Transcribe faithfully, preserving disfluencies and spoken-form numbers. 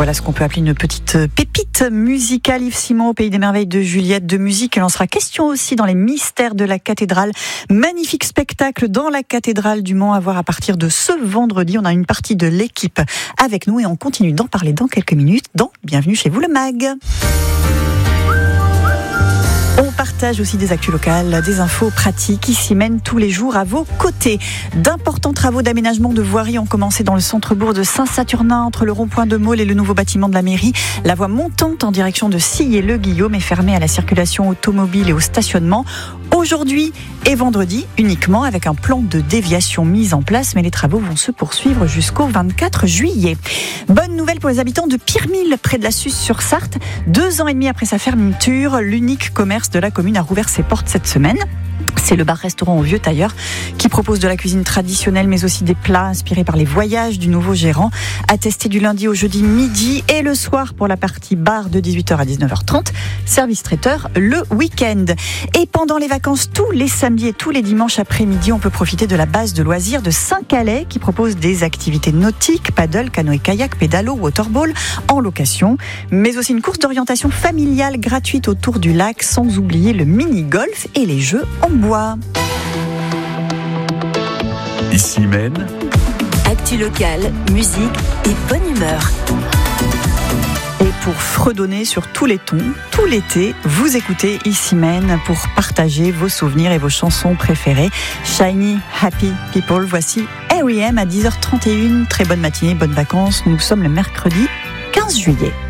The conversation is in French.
Voilà ce qu'on peut appeler une petite pépite musicale. Yves Simon au Pays des Merveilles de Juliette, de musique. Il en sera question aussi dans les mystères de la cathédrale. Magnifique spectacle dans la cathédrale du Mans à voir à partir de ce vendredi. On a une partie de l'équipe avec nous et on continue d'en parler dans quelques minutes dans Bienvenue chez vous le Mag. On partage aussi des actus locales, des infos pratiques qui s'y mènent tous les jours à vos côtés. D'importants travaux d'aménagement de voirie ont commencé dans le centre-bourg de Saint-Saturnin, entre le rond-point de Maule et le nouveau bâtiment de la mairie. La voie montante en direction de Sillé-le-Guillaume est fermée à la circulation automobile et au stationnement. Aujourd'hui et vendredi uniquement, avec un plan de déviation mis en place, mais les travaux vont se poursuivre jusqu'au vingt-quatre juillet. Bonne nouvelle pour les habitants de Pirmil, près de la Suze-sur-Sarthe. Deux ans et demi après sa fermeture, l'unique commerce de la commune a rouvert ses portes cette semaine. C'est le bar-restaurant au Vieux Tailleur qui propose de la cuisine traditionnelle mais aussi des plats inspirés par les voyages du nouveau gérant, à tester du lundi au jeudi midi et le soir pour la partie bar de dix-huit heures à dix-neuf heures trente, service traiteur le week-end. Et pendant les vacances, tous les samedis et tous les dimanches après-midi, on peut profiter de la base de loisirs de Saint-Calais qui propose des activités nautiques, paddle, canoë-kayak, pédalo, waterball en location, mais aussi une course d'orientation familiale gratuite autour du lac, sans oublier le mini-golf et les jeux en bois. Ici mène actu locale, musique et bonne humeur. Et pour fredonner sur tous les tons, tout l'été, vous écoutez Ici Mène pour partager vos souvenirs et vos chansons préférées. Shiny Happy People, voici R E M à dix heures trente et une. Très bonne matinée, bonnes vacances. Nous sommes le mercredi quinze juillet.